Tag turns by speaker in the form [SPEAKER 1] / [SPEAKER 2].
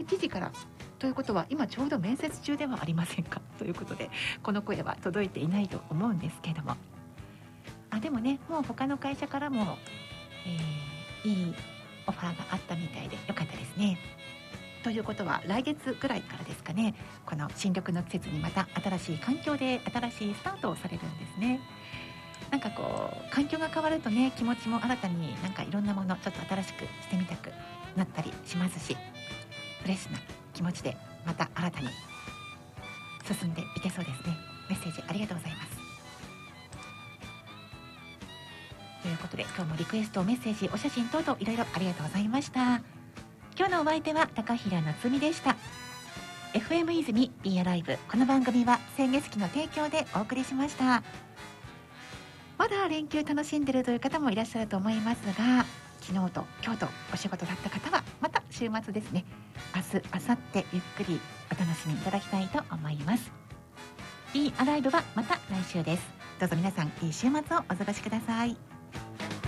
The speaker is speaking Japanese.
[SPEAKER 1] 1時からということは今ちょうど面接中ではありませんかということで、この声は届いていないと思うんですけれども、でもね、もう他の会社からも、いいオファーがあったみたいでよかったですね。ということは来月ぐらいからですかね、この新緑の季節にまた新しい環境で新しいスタートをされるんですね。なんかこう環境が変わるとね、気持ちも新たになんかいろんなものちょっと新しくしてみたくなったりしますし、フレッシュな気持ちでまた新たに進んでいけそうですね。メッセージありがとうございます。ということで今日もリクエスト、メッセージ、お写真等々いろいろありがとうございました。今日のお相手は高平夏実でした。 FM 泉 Be Alive、 この番組は清月の提供でお送りしました。まだ連休楽しんでるという方もいらっしゃると思いますが、昨日と今日とお仕事だった方はまた週末ですね、明日明後日ゆっくりお楽しみいただきたいと思います。 Be Alive はまた来週です。どうぞ皆さんいい週末をお過ごしください。